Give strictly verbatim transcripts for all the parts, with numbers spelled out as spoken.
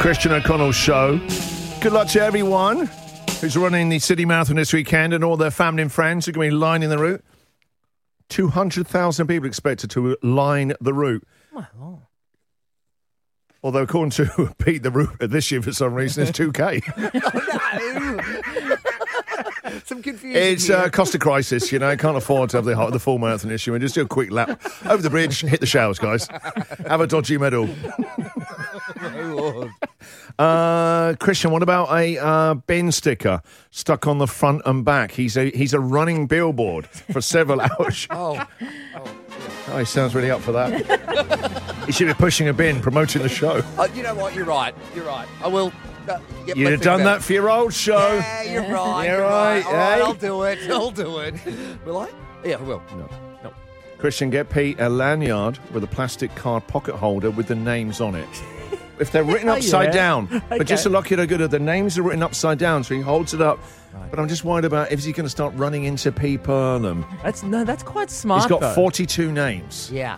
Christian O'Connell Show. Good luck to everyone who's running the City Marathon this weekend and all their family and friends who are going to be lining the route. two hundred thousand people expected to line the route. My Lord. Although, according to Pete, the route this year, for some reason, is two K. Oh, no. Some confusion. It's a uh, cost of crisis, you know. Can't afford to have the, the full marathon issue. And just do a quick lap over the bridge, hit the showers, guys. Have a dodgy medal. My Lord. Uh, Christian, what about a uh, bin sticker stuck on the front and back? He's a he's a running billboard for several hours. Oh. Oh, he sounds really up for that. He should be pushing a bin, promoting the show. Uh, you know what? You're right. You're right. I will. Uh, get You'd my have feet done back. that for your old show. Yeah, you're right. You're You're right. right, All right, eh? I'll do it. I'll do it. Will I? Yeah, I will. No. no. Christian, get Pete a lanyard with a plastic card pocket holder with the names on it. If they're written upside Yeah. down, Okay. but just to look at it good, the names are written upside down, so he holds it up. Right. But I'm just worried about if he's going to start running into people. And That's no, that's quite smart. he's got though. forty-two names. Yeah.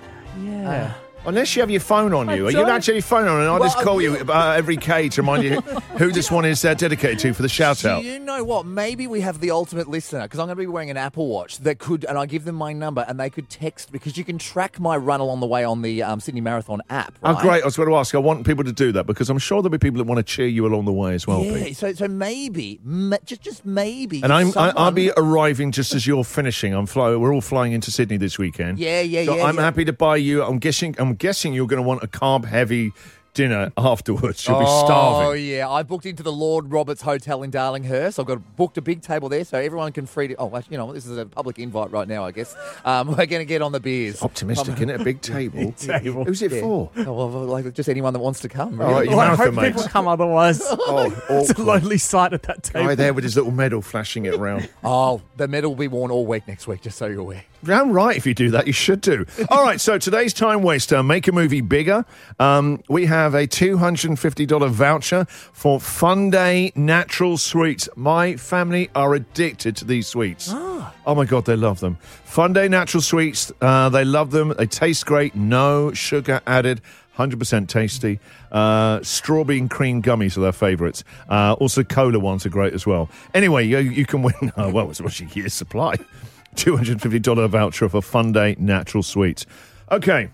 Yeah. Unless you have your phone on I you. You don't. don't actually have your phone on, and I'll Well, just call I- you uh, every K to remind you who this one is uh, dedicated to for the shout out. Do you know what? Maybe we have the ultimate listener, because I'm going to be wearing an Apple Watch that could, and I give them my number, and they could text, because you can track my run along the way on the um, Sydney Marathon app. Right? Oh, great. I was going to ask. I want people to do that because I'm sure there'll be people that want to cheer you along the way as well, Yeah. Pete. So, so maybe, ma- just, just maybe. And I'm, I, someone- I'll be arriving just as you're finishing. I'm fly, We're all flying into Sydney this weekend. Yeah, yeah, so yeah. I'm yeah. happy to buy you. I'm guessing. I'm guessing you're going to want a carb-heavy dinner afterwards. You'll be Oh, starving. yeah. I booked into the Lord Roberts Hotel in Darlinghurst. I've got booked a big table there so everyone can free to... Oh, actually, you know, this is a public invite right now, I guess. Um, we're going to get on the beers. Optimistic, Um, isn't it? A big table. Table. Who's it yeah. for? Oh, well, like just anyone that wants to come. All right, Really. you Well, I marathon hope people mates. come otherwise. Oh, It's a awkward. lonely sight at that table. Guy there with his little medal flashing it around. Oh, the medal will be worn all week next week, just so you're aware. Damn right, if you do that, you should do. All right, so today's time waster, make a movie bigger. Um, we have a two hundred fifty dollars voucher for Fun Day Natural Sweets. My family are addicted to these sweets. Ah. Oh my God, they love them. Fun Day Natural Sweets, uh, they love them. They taste great, no sugar added. one hundred percent tasty. Uh, strawberry and cream gummies are their favourites. Uh, also, cola ones are great as well. Anyway, you, you can win, oh, well, it's actually a year's supply. two hundred fifty dollars voucher for Fun Day Natural Sweets. Okay.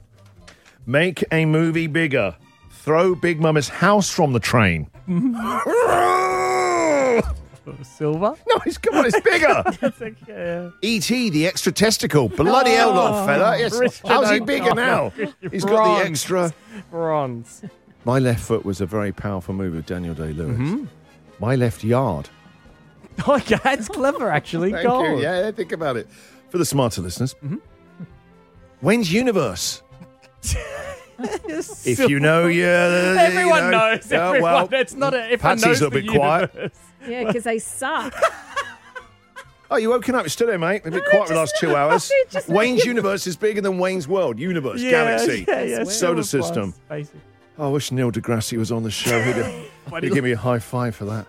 Make a movie bigger. Throw Big Mama's house from the train. Silver? No, it's, come on, it's bigger. That's okay. E T, the extra testicle. Bloody hell, little fella. Yes. Christian How's he bigger now? O'Connell. He's got the Bronze. extra... Bronze. My Left Foot was a very powerful movie with Daniel Day-Lewis. Mm-hmm. My Left Yard. Okay, that's clever, actually. Thank Gold. you. Yeah, think about it. For the smarter listeners. Wayne's Universe. If you know, yeah, Everyone you know. knows. Oh, Everyone. well, It's not a. Everyone Patsy's knows a little the bit quiet. universe. Yeah, because they suck. Oh, you woken up. It's still there, mate. A bit quiet for the last two hours. just- Wayne's Universe is bigger than Wayne's World. Universe, Yeah, galaxy, yeah, yeah, solar Silver plus, system. basically. Oh, I wish Neil deGrasse was on the show. He'd, he'd give me a high five for that.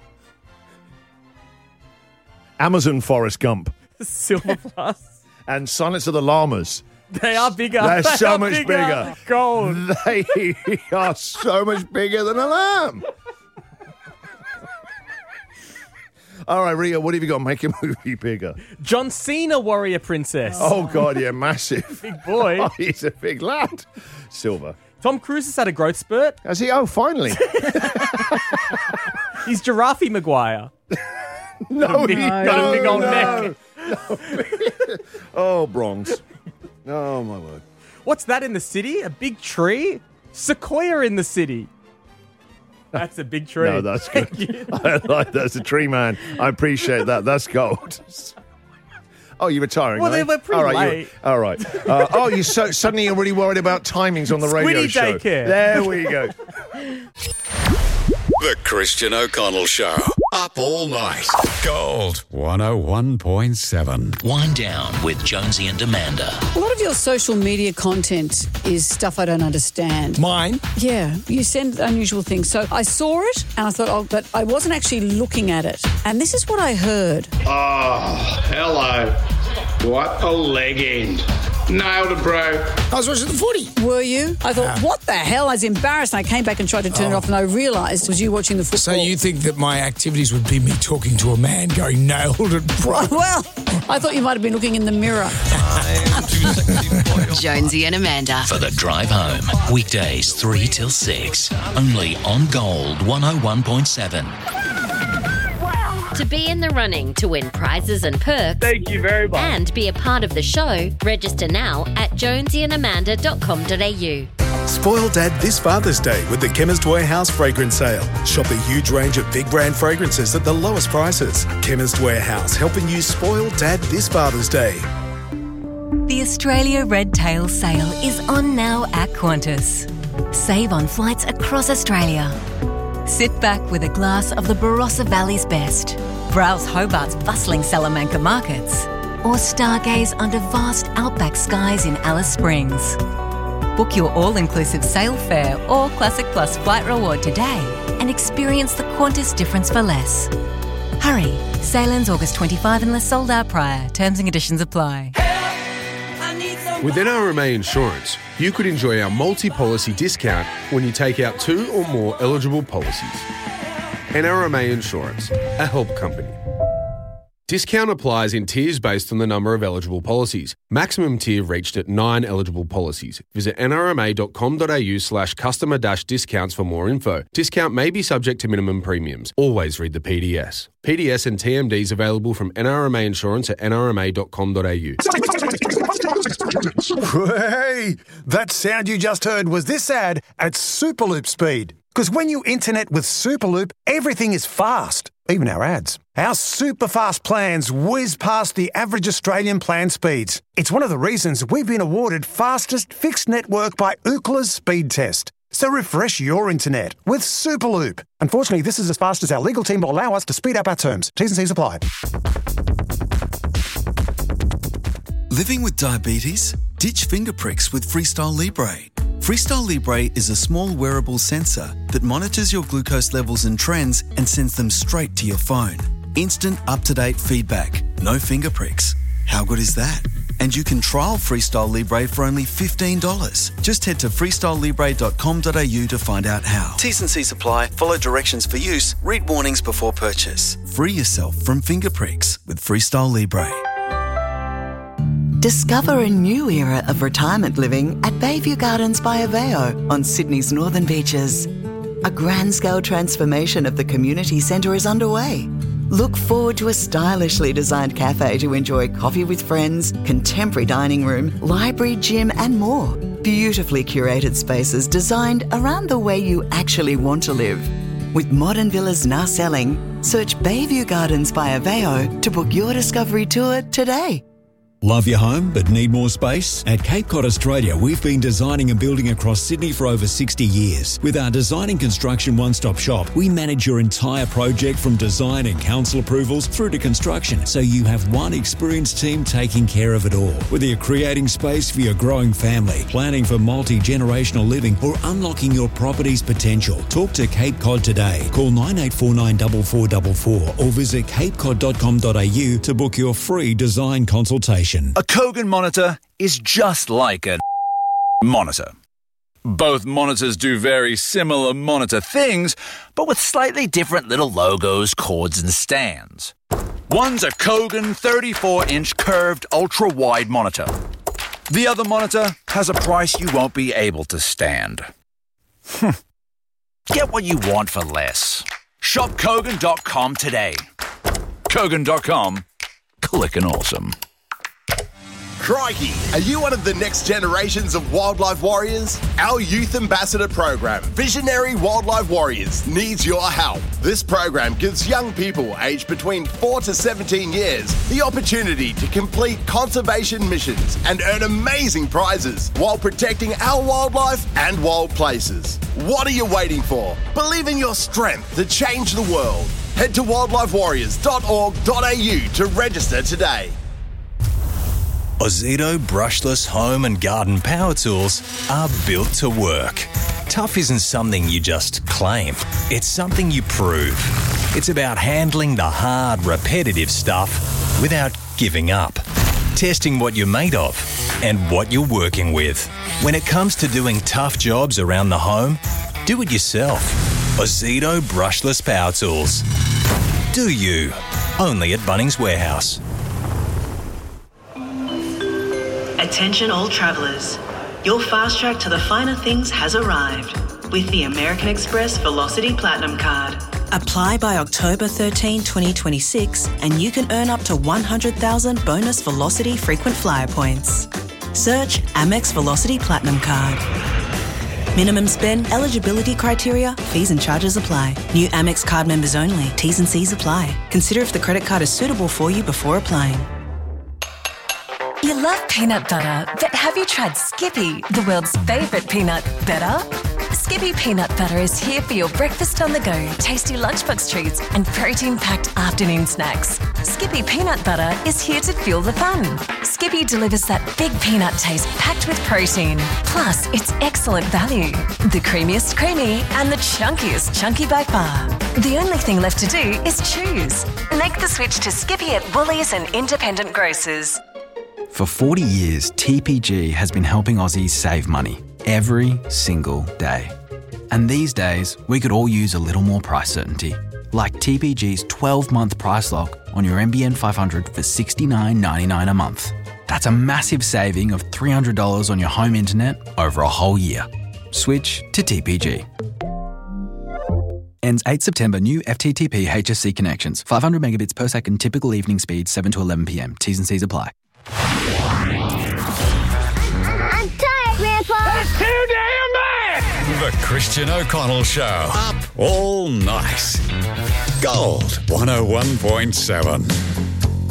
Amazon Forrest Gump Silver plus. and Silence of the Llamas. They are bigger. They're They so are much bigger. Gold. They are so much bigger than a lamb. All right, Ria, what have you got? Make a movie bigger. John Cena, Warrior Princess. Oh, God, yeah, massive. Big boy. Oh, he's a big lad. Silver. Tom Cruise has had a growth spurt. Has he? Oh, finally. He's Giraffe Maguire. No, big- he- got a big no, old no. neck. No. Oh, Bronx. Oh, my word. What's that in the city? A big tree? Sequoia in the city. That's a big tree. No, that's good. I like that. As a tree man, I appreciate that. That's gold. Oh, you're retiring, Well, eh? they were pretty all right, you- late. all right. Uh, oh, you so suddenly you're really worried about timings on the radio Squiddy show. daycare. There we go. The Christian O'Connell Show. Up all night. Gold one oh one point seven. Wind Down with Jonesy and Amanda. A lot of your social media content is stuff I don't understand. Mine? Yeah, you send unusual things. So I saw it and I thought, oh, but I wasn't actually looking at it. And this is what I heard. Oh, hello. What a legend. Nailed it, bro. I was watching the footy. Were you? I thought, what the hell? I was embarrassed. I came back and tried to turn it off, and I realised it was you watching the football. So you think that my activities would be me talking to a man going, nailed it, bro? Well, I thought you might have been looking in the mirror. Jonesy and Amanda. For the drive home. Weekdays three till six. Only on Gold one oh one point seven. To be in the running to win prizes and perks. Thank you very much. And be a part of the show, register now at jonesy and amanda dot com dot a u. Spoil Dad this Father's Day with the Chemist Warehouse fragrance sale. Shop a huge range of big brand fragrances at the lowest prices. Chemist Warehouse, helping you spoil Dad this Father's Day. The Australia Red Tail sale is on now at Qantas. Save on flights across Australia. Sit back with a glass of the Barossa Valley's best. Browse Hobart's bustling Salamanca markets. Or stargaze under vast outback skies in Alice Springs. Book your all-inclusive sail fare or Classic Plus flight reward today and experience the Qantas difference for less. Hurry, sail ends August twenty-fifth unless sold out prior. Terms and conditions apply. With N R M A Insurance, you could enjoy our multi-policy discount when you take out two or more eligible policies. N R M A Insurance, a help company. Discount applies in tiers based on the number of eligible policies. Maximum tier reached at nine eligible policies. Visit n r m a dot com dot a u slash customer dash discounts for more info. Discount may be subject to minimum premiums. Always read the P D S. P D S and T M Ds available from N R M A Insurance at n r m a dot com dot a u. Hey, that sound you just heard was this ad at Superloop speed. Because when you internet with Superloop, everything is fast, even our ads. Our super fast plans whiz past the average Australian plan speeds. It's one of the reasons we've been awarded fastest fixed network by Ookla's speed test. So refresh your internet with Superloop. Unfortunately, this is as fast as our legal team will allow us to speed up our terms. T's and C's apply. Living with diabetes? Ditch finger pricks with Freestyle Libre. Freestyle Libre is a small wearable sensor that monitors your glucose levels and trends and sends them straight to your phone. Instant, up-to-date feedback. No finger pricks. How good is that? And you can trial Freestyle Libre for only fifteen dollars. Just head to freestyle libre dot com dot a u to find out how. T's and C's apply. Follow directions for use. Read warnings before purchase. Free yourself from finger pricks with Freestyle Libre. Discover a new era of retirement living at Bayview Gardens by Aveo on Sydney's northern beaches. A grand-scale transformation of the community centre is underway. Look forward to a stylishly designed cafe to enjoy coffee with friends, contemporary dining room, library, gym and more. Beautifully curated spaces designed around the way you actually want to live. With modern villas now selling, search Bayview Gardens by Aveo to book your discovery tour today. Love your home but need more space? At Cape Cod Australia, we've been designing and building across Sydney for over sixty years. With our design and construction one-stop shop, we manage your entire project from design and council approvals through to construction, so you have one experienced team taking care of it all. Whether you're creating space for your growing family, planning for multi-generational living, or unlocking your property's potential, talk to Cape Cod today. Call nine eight four nine four four four four or visit cape cod dot com dot a u to book your free design consultation. A Kogan monitor is just like a monitor. Both monitors do very similar monitor things, but with slightly different little logos, cords, and stands. One's a Kogan thirty-four inch curved ultra-wide monitor. The other monitor has a price you won't be able to stand. Get what you want for less. Shop Kogan dot com today. Kogan dot com. Clickin' awesome. Crikey, are you one of the next generations of wildlife warriors? Our Youth Ambassador program, Visionary Wildlife Warriors, needs your help. This program gives young people aged between four to seventeen years the opportunity to complete conservation missions and earn amazing prizes while protecting our wildlife and wild places. What are you waiting for? Believe in your strength to change the world. Head to wildlife warriors dot org dot a u to register today. Ozito brushless home and garden power tools are built to work. Tough isn't something you just claim. It's something you prove. It's about handling the hard, repetitive stuff without giving up. testing what you're made of and what you're working with. When it comes to doing tough jobs around the home, do it yourself. Ozito brushless power tools. Do you? Only at Bunnings Warehouse. Attention all travellers. Your fast track to the finer things has arrived with the American Express Velocity Platinum Card. Apply by October thirteenth, twenty twenty-six and you can earn up to one hundred thousand bonus Velocity frequent flyer points. Search Amex Velocity Platinum Card. Minimum spend, eligibility criteria, fees and charges apply. New Amex card members only. T's and C's apply. Consider if the credit card is suitable for you before applying. You love peanut butter, but have you tried Skippy, the world's favourite peanut butter? Skippy peanut butter is here for your breakfast on the go, tasty lunchbox treats and protein-packed afternoon snacks. Skippy peanut butter is here to fuel the fun. Skippy delivers that big peanut taste packed with protein. Plus, it's excellent value. The creamiest creamy and the chunkiest chunky by far. The only thing left to do is choose. Make the switch to Skippy at Woolies and independent grocers. For forty years, T P G has been helping Aussies save money every single day. And these days, we could all use a little more price certainty. Like T P G's twelve-month price lock on your N B N five hundred for sixty-nine ninety-nine a month. That's a massive saving of three hundred dollars on your home internet over a whole year. Switch to T P G. Ends eighth September. New F T T P H S C connections. five hundred megabits per second. Typical evening speed seven to eleven p.m. T's and C's apply. I'm tired, Grandpa. That's too damn bad. The Christian O'Connell Show. Up all night. Gold one oh one point seven.